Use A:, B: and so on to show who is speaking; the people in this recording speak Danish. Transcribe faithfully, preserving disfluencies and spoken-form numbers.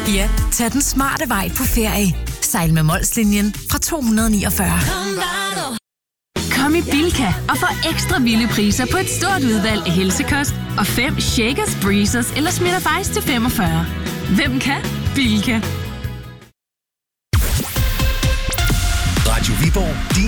A: Ja, tag den smarte vej på ferie. Sejl med Molslinjen fra to hundrede niogfyrre.
B: Kom i Bilka og få ekstra vilde priser på et stort udvalg af helsekost og fem Shakers, Breezers eller Smitter Fejs til femogfyrre. Hvem kan? Bilka.
C: Radio Viborg, din